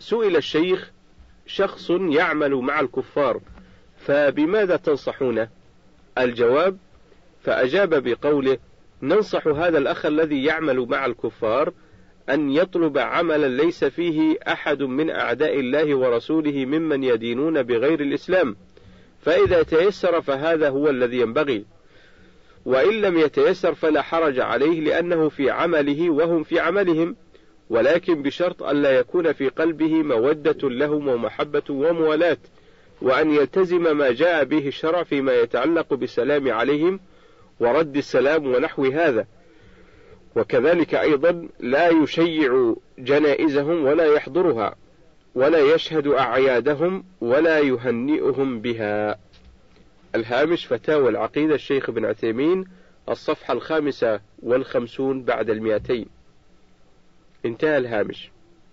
سئل الشيخ: شخص يعمل مع الكفار فبماذا تنصحونه؟ الجواب: فأجاب بقوله: ننصح هذا الأخ الذي يعمل مع الكفار أن يطلب عملا ليس فيه أحد من أعداء الله ورسوله ممن يدينون بغير الإسلام، فإذا تيسر فهذا هو الذي ينبغي، وإن لم يتيسر فلا حرج عليه، لأنه في عمله وهم في عملهم، ولكن بشرط أن لا يكون في قلبه مودة لهم ومحبة وموالاة، وأن يلتزم ما جاء به الشرع فيما يتعلق بالسلام عليهم ورد السلام ونحو هذا. وكذلك أيضا لا يشيع جنائزهم ولا يحضرها ولا يشهد أعيادهم ولا يهنئهم بها. الهامش: فتاوى العقيدة الشيخ ابن عثيمين، الصفحة 55 بعد 200. انتهى الهامش.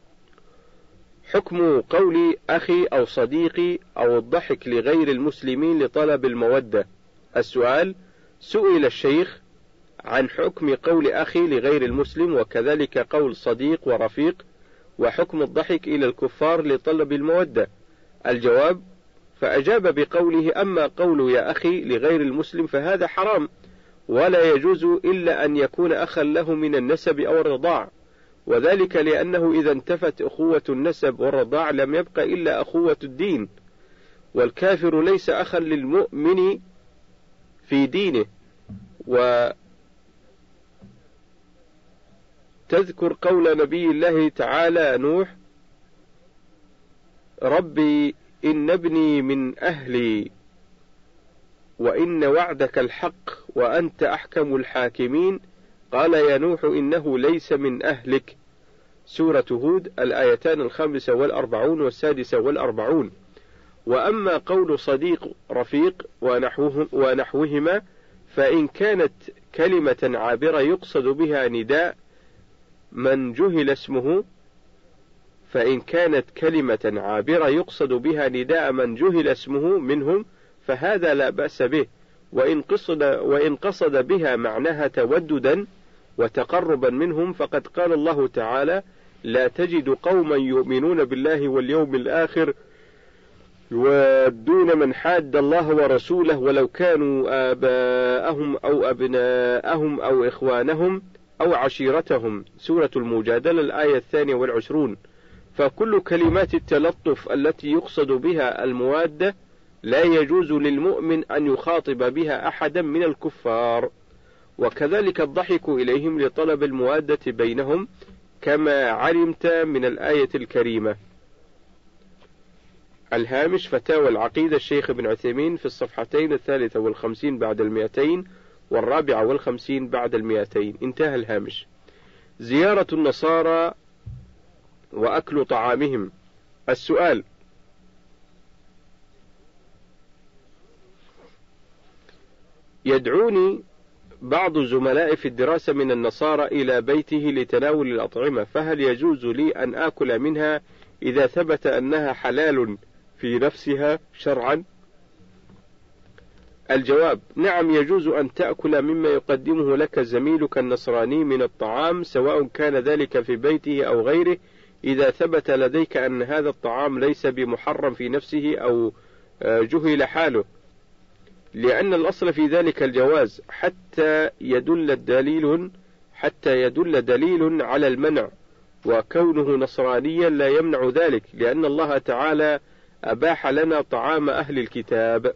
حكم قول أخي أو صديقي أو الضحك لغير المسلمين لطلب المودة. السؤال: سئل الشيخ عن حكم قول أخي لغير المسلم، وكذلك قول صديق ورفيق، وحكم الضحك إلى الكفار لطلب المودة. الجواب: فأجاب بقوله: أما قول يا أخي لغير المسلم فهذا حرام، ولا يجوز إلا أن يكون أخا له من النسب أو الرضاع، وذلك لأنه إذا انتفت أخوة النسب والرضاع لم يبق إلا أخوة الدين، والكافر ليس أخا للمؤمن في دينه. وتذكر قول نبي الله تعالى نوح: ربي إن ابني من أهلي وإن وعدك الحق وأنت أحكم الحاكمين، قال يا نوح إنه ليس من أهلك. سورة هود، الآيتان 45 و46. وأما قول صديق رفيق ونحوهما فإن كانت كلمة عابرة يقصد بها نداء من جهل اسمه منهم فهذا لا بأس به، وإن قصد بها معناها توددا وتقربا منهم فقد قال الله تعالى: لا تجد قوما يؤمنون بالله واليوم الآخر يوادون من حاد الله ورسوله ولو كانوا آباءهم أو أبناءهم أو إخوانهم أو عشيرتهم. سورة المجادلة، الآية 22. فكل كلمات التلطف التي يقصد بها الموادة لا يجوز للمؤمن أن يخاطب بها أحدا من الكفار، وكذلك الضحك إليهم لطلب الموادة بينهم كما علمت من الآية الكريمة. الهامش: فتاوى العقيدة الشيخ ابن عثيمين في الصفحتين 53 بعد 200 و54 بعد 200. انتهى الهامش. زيارة النصارى وأكل طعامهم. السؤال: يدعوني بعض زملائي في الدراسة من النصارى إلى بيته لتناول الأطعمة، فهل يجوز لي أن آكل منها إذا ثبت أنها حلال في نفسها شرعا؟ الجواب: نعم، يجوز أن تأكل مما يقدمه لك زميلك النصراني من الطعام، سواء كان ذلك في بيته أو غيره، إذا ثبت لديك أن هذا الطعام ليس بمحرم في نفسه أو جهل حاله، لأن الأصل في ذلك الجواز حتى يدل دليل على المنع، وكونه نصرانيا لا يمنع ذلك، لأن الله تعالى أباح لنا طعام أهل الكتاب.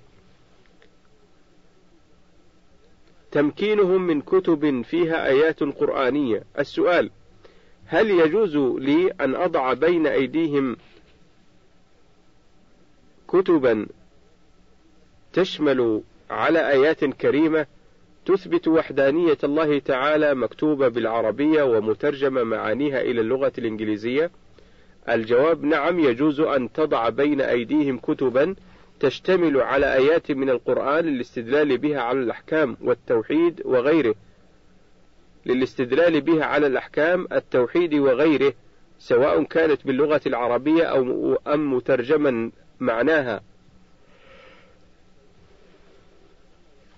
تمكينهم من كتب فيها آيات قرآنية. السؤال: هل يجوز لي أن أضع بين أيديهم كتبا تشمل على آيات كريمة تثبت وحدانية الله تعالى مكتوبة بالعربية ومترجمة معانيها إلى اللغة الإنجليزية؟ الجواب: نعم، يجوز أن تضع بين أيديهم كتبا تشتمل على آيات من القرآن للاستدلال بها على الأحكام والتوحيد وغيره، التوحيد وغيره، سواء كانت باللغة العربية أم مترجما معناها،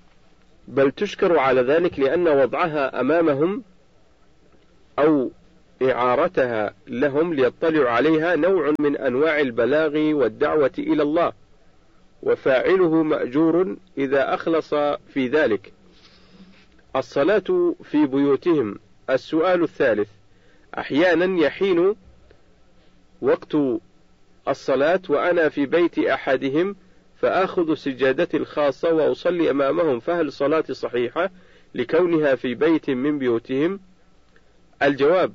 بل تشكر على ذلك، لأن وضعها أمامهم أو إعارتها لهم ليطلعوا عليها نوع من أنواع البلاغ والدعوة إلى الله، وفاعله مأجور إذا أخلص في ذلك. الصلاة في بيوتهم. السؤال الثالث: أحيانا يحين وقت الصلاة وأنا في بيت أحدهم فآخذ سجادتي الخاصة وأصلي أمامهم، فهل صلاتي صحيحة لكونها في بيت من بيوتهم؟ الجواب: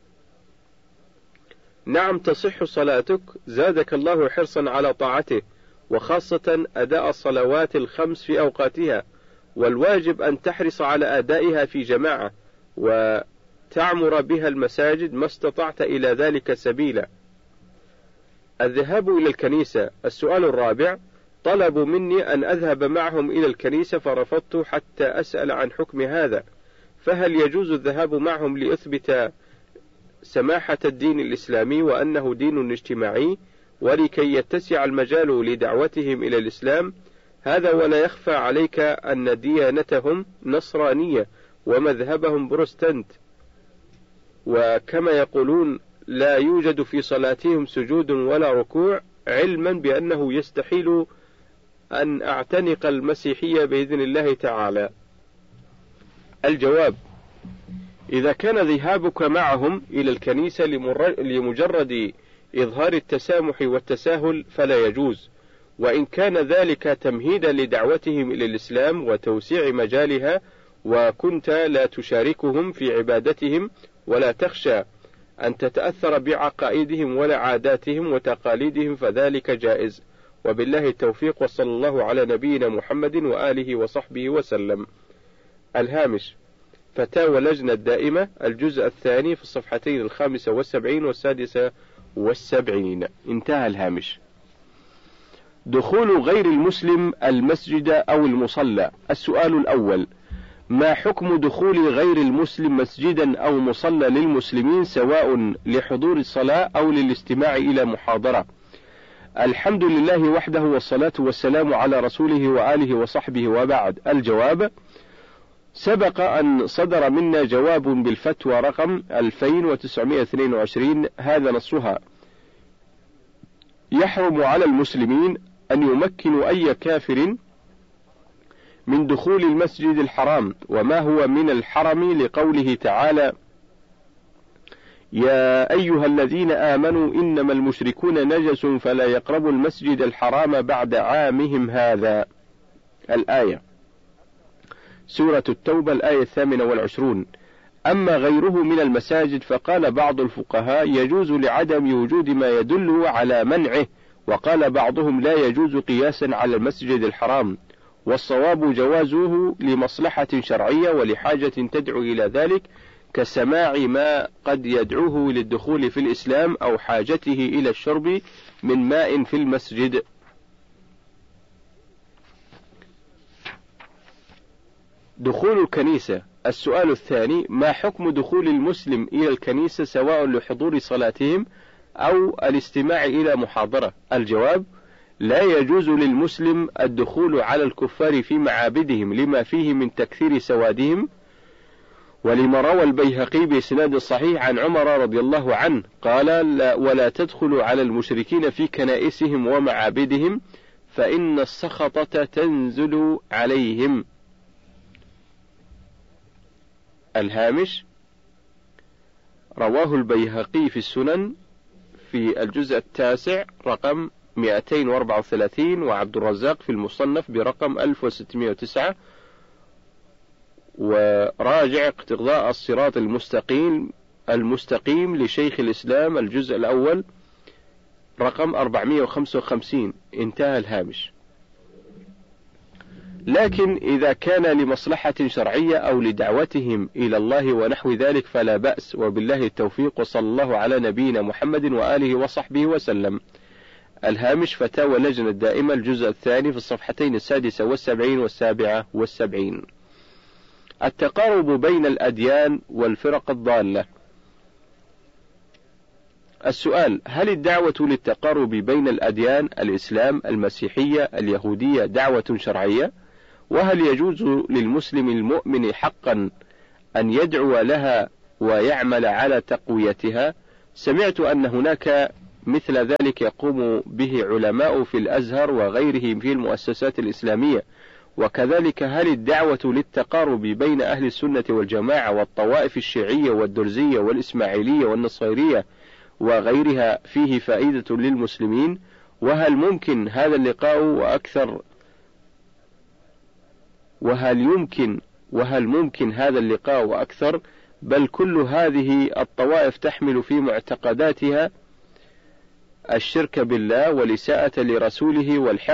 نعم تصح صلاتك، زادك الله حرصا على طاعته، وخاصة أداء الصلوات الخمس في أوقاتها، والواجب أن تحرص على أدائها في جماعة وتعمر بها المساجد ما استطعت إلى ذلك سبيلا. الذهاب إلى الكنيسة. السؤال الرابع: طلبوا مني أن أذهب معهم إلى الكنيسة فرفضت حتى أسأل عن حكم هذا، فهل يجوز الذهاب معهم لأثبت سماحة الدين الإسلامي وأنه دين اجتماعي، ولكي يتسع المجال لدعوتهم إلى الإسلام؟ هذا ولا يخفى عليك أن ديانتهم نصرانية ومذهبهم بروتستانت، وكما يقولون لا يوجد في صلاتهم سجود ولا ركوع، علما بأنه يستحيل أن أعتنق المسيحية بإذن الله تعالى. الجواب: إذا كان ذهابك معهم إلى الكنيسة لمجرد إظهار التسامح والتساهل فلا يجوز، وإن كان ذلك تمهيدا لدعوتهم إلى الإسلام وتوسيع مجالها، وكنت لا تشاركهم في عبادتهم ولا تخشى أن تتأثر بعقائدهم ولا عاداتهم وتقاليدهم، فذلك جائز، وبالله التوفيق، وصلى الله على نبينا محمد وآله وصحبه وسلم. الهامش: فتاوى لجنة دائمة، الجزء الثاني، في الصفحتين 75 و76. انتهى الهامش. دخول غير المسلم المسجد أو المصلى. السؤال الأول: ما حكم دخول غير المسلم مسجدا أو مصلى للمسلمين، سواء لحضور الصلاة أو للاستماع إلى محاضرة؟ الحمد لله وحده، والصلاة والسلام على رسوله وآله وصحبه، وبعد. الجواب: سبق أن صدر منا جواب بالفتوى رقم 2922، هذا نصها: يحرم على المسلمين أن يمكنوا أي كافر من دخول المسجد الحرام، وما هو من الحرم لقوله تعالى: يا أيها الذين آمنوا إنما المشركون نجس فلا يقربوا المسجد الحرام بعد عامهم هذا. الآية، سورة التوبة، الآية 28. أما غيره من المساجد فقال بعض الفقهاء يجوز لعدم وجود ما يدل على منعه، وقال بعضهم لا يجوز قياسا على المسجد الحرام، والصواب جوازه لمصلحة شرعية ولحاجة تدعو إلى ذلك، كسماع ما قد يدعوه للدخول في الإسلام أو حاجته إلى الشرب من ماء في المسجد. دخول الكنيسة. السؤال الثاني: ما حكم دخول المسلم إلى الكنيسة سواء لحضور صلاتهم أو الاستماع إلى محاضرة؟ الجواب: لا يجوز للمسلم الدخول على الكفار في معابدهم لما فيه من تكثير سوادهم، ولما روى البيهقي بإسناد صحيح عن عمر رضي الله عنه قال: ولا تدخلوا على المشركين في كنائسهم ومعابدهم فإن السخطة تنزل عليهم. الهامش: رواه البيهقي في السنن في الجزء التاسع رقم 234، وعبد الرزاق في المصنف برقم 1609، وراجع اقتضاء الصراط المستقيم لشيخ الإسلام الجزء الأول رقم 455. انتهى الهامش. لكن إذا كان لمصلحة شرعية أو لدعوتهم إلى الله ونحو ذلك فلا بأس، وبالله التوفيق، وصلى الله على نبينا محمد وآله وصحبه وسلم. الهامش: فتاوى لجنة دائمة، الجزء الثاني، في الصفحتين 76 و77. التقارب بين الأديان والفرق الضالة. السؤال: هل الدعوة للتقارب بين الأديان، الإسلام، المسيحية، اليهودية، دعوة شرعية؟ وهل يجوز للمسلم المؤمن حقا أن يدعو لها ويعمل على تقويتها. سمعت أن هناك مثل ذلك يقوم به علماء في الأزهر وغيرهم في المؤسسات الإسلامية. وكذلك هل الدعوة للتقارب بين أهل السنة والجماعة والطوائف الشيعية والدرزية والإسماعيلية والنصيرية وغيرها فيه فائدة للمسلمين؟ وهل ممكن هذا اللقاء وأكثر وهل ممكن هذا اللقاء وأكثر؟ بل كل هذه الطوائف تحمل في معتقداتها الشرك بالله والإساءة لرسوله والحقد